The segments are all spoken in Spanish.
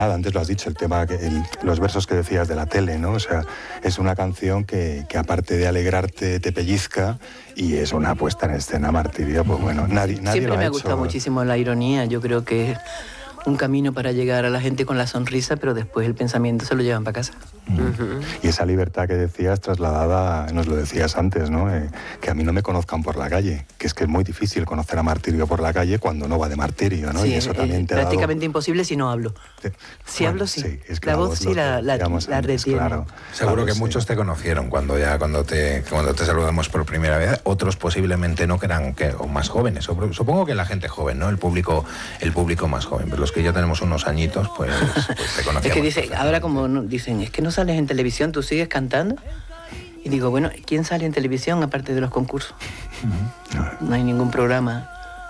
Antes lo has dicho, el tema, los versos que decías de la tele, ¿no? O sea, es una canción que aparte de alegrarte, te pellizca, y es una puesta en escena, Martirio, pues bueno, nadie Siempre lo ha me ha hecho. gustado muchísimo la ironía. Yo creo que es un camino para llegar a la gente con la sonrisa, pero después el pensamiento se lo llevan para casa. Y esa libertad que decías trasladada, nos lo decías antes, ¿no? Que a mí no me conozcan por la calle, que es muy difícil conocer a Martirio por la calle cuando no va de Martirio, ¿no? Sí, y eso también te ha prácticamente imposible si no hablo. Si hablo, sí. Es que la voz sí la retiene. Claro. Seguro que muchos te conocieron cuando te saludamos por primera vez. Otros posiblemente no, que eran o más jóvenes. Supongo que la gente joven, ¿no? El público más joven. Pero los que ya tenemos unos añitos, pues te conocíamos. Es que dice, ahora como dicen, es que no sales en televisión, ¿tú sigues cantando? Y digo, bueno, ¿quién sale en televisión aparte de los concursos? No hay ningún programa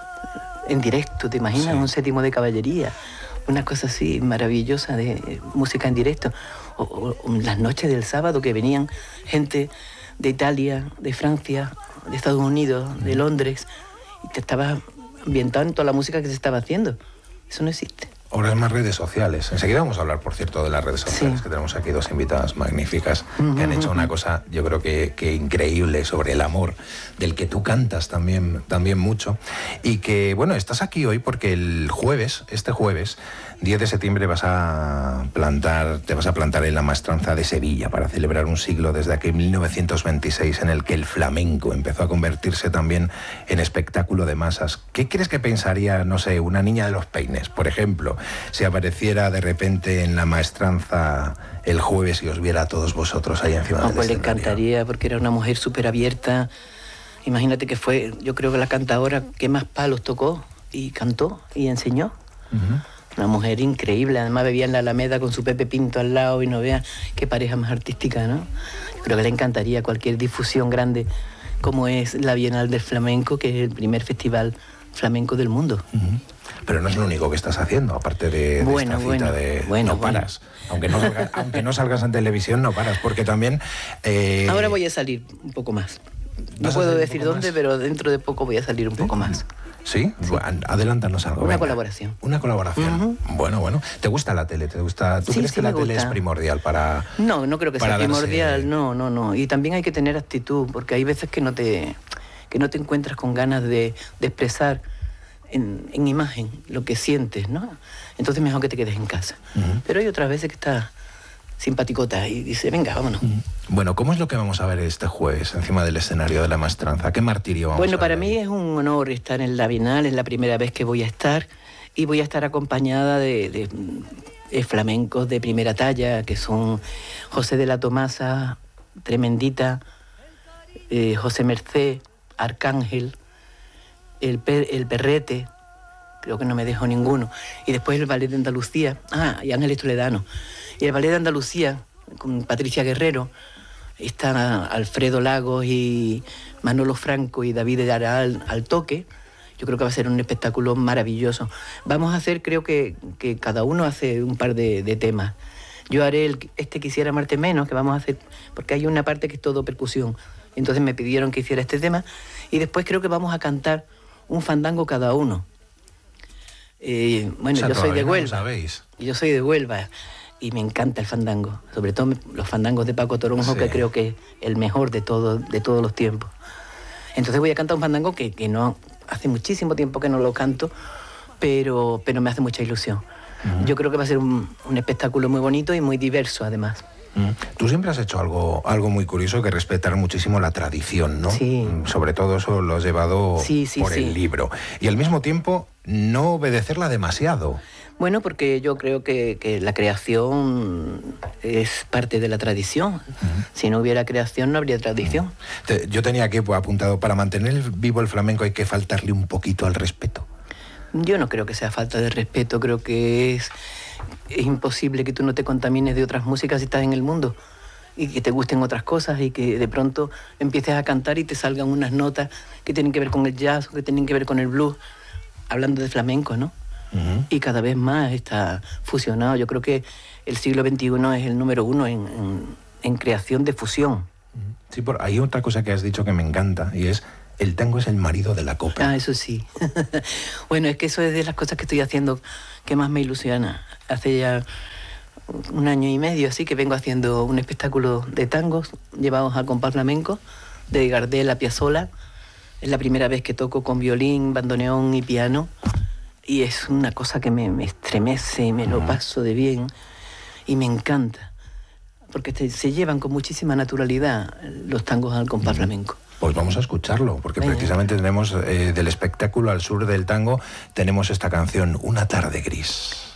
en directo, ¿te imaginas? Sí. Un séptimo de caballería, una cosa así maravillosa de música en directo. O las noches del sábado que venían gente de Italia, de Francia, de Estados Unidos, de Londres, y te estabas ambientado en toda la música que se estaba haciendo. Eso no existe. Ahora es más redes sociales. Enseguida vamos a hablar, por cierto, de las redes sociales, sí. Que tenemos aquí dos invitadas magníficas que han hecho una cosa, yo creo que increíble, sobre el amor, del que tú cantas también mucho. Y que, bueno, estás aquí hoy porque este jueves, 10 de septiembre, te vas a plantar en la Maestranza de Sevilla para celebrar un siglo desde aquel 1926 en el que el flamenco empezó a convertirse también en espectáculo de masas. ¿Qué crees que pensaría, no sé, una niña de los Peines, por ejemplo, si apareciera de repente en la Maestranza el jueves y os viera a todos vosotros ahí encima del escenario? Pues le encantaría, porque era una mujer súper abierta. Imagínate que fue, yo creo que la cantadora que más palos tocó y cantó y enseñó. Una mujer increíble, además bebía en la Alameda con su Pepe Pinto al lado y no veas qué pareja más artística, ¿no? Yo creo que le encantaría cualquier difusión grande como es la Bienal del Flamenco, que es el primer festival flamenco del mundo. Pero no es lo único que estás haciendo, aparte de esta cita no paras. Aunque no salgas en televisión, no paras, porque también... Ahora voy a salir un poco más. No puedo decir dónde, pero dentro de poco voy a salir un poco más. ¿Sí? Adelántanos algo. Una colaboración. Una colaboración. Bueno. ¿Te gusta la tele? ¿Tú crees que la tele es primordial para...? No creo que sea primordial. No. Y también hay que tener actitud, porque hay veces que no te encuentras con ganas de expresar en imagen lo que sientes, ¿no? Entonces mejor que te quedes en casa. Pero hay otras veces que estás simpaticota y dice, venga, vámonos. Bueno, ¿cómo es lo que vamos a ver este jueves encima del escenario de la Maestranza? ¿Qué martirio vamos a ver? Bueno, para mí es un honor estar en la Bienal, es la primera vez que voy a estar, y voy a estar acompañada de flamencos de primera talla, que son José de la Tomasa, Tremendita, José Merced, Arcángel, el Perrete, creo que no me dejo ninguno, y después el Ballet de Andalucía, y Ángeles Toledano. Y el Ballet de Andalucía, con Patricia Guerrero, está Alfredo Lagos y Manolo Franco y David de Aral al toque. Yo creo que va a ser un espectáculo maravilloso. Vamos a hacer, creo que cada uno hace un par de temas. Yo haré Quisiera amarte menos, que vamos a hacer, porque hay una parte que es todo percusión. Entonces me pidieron que hiciera este tema, y después creo que vamos a cantar un fandango cada uno. Bueno, yo soy de Huelva. Yo soy de Huelva. Y me encanta el fandango, sobre todo los fandangos de Paco Toronjo, que creo que es el mejor de todos los tiempos. Entonces voy a cantar un fandango que no hace muchísimo tiempo que no lo canto, pero me hace mucha ilusión. Yo creo que va a ser un espectáculo muy bonito y muy diverso, además. Tú siempre has hecho algo muy curioso, que respetar muchísimo la tradición, ¿no? Sí. Sobre todo eso lo has llevado por el libro. Y al mismo tiempo no obedecerla demasiado. Bueno, porque yo creo que la creación es parte de la tradición. Si no hubiera creación, no habría tradición. Yo tenía aquí apuntado, para mantener vivo el flamenco hay que faltarle un poquito al respeto. Yo no creo que sea falta de respeto, creo que es imposible que tú no te contamines de otras músicas si estás en el mundo, y que te gusten otras cosas, y que de pronto empieces a cantar y te salgan unas notas que tienen que ver con el jazz, o que tienen que ver con el blues, hablando de flamenco, ¿no? Y cada vez más está fusionado. Yo creo que el siglo XXI es el número uno en creación de fusión. Sí, hay otra cosa que has dicho que me encanta, y es el tango es el marido de la copla. Ah, eso sí. Bueno, es que eso es de las cosas que estoy haciendo que más me ilusiona. Hace ya 1 año y medio así que vengo haciendo un espectáculo de tangos llevados al compás flamenco de Gardel a Piazzolla. Es la primera vez que toco con violín, bandoneón y piano y es una cosa que me estremece, me lo paso de bien y me encanta porque se llevan con muchísima naturalidad los tangos al compás flamenco. Pues vamos a escucharlo, porque precisamente tenemos del espectáculo al sur del tango, tenemos esta canción, Una tarde gris.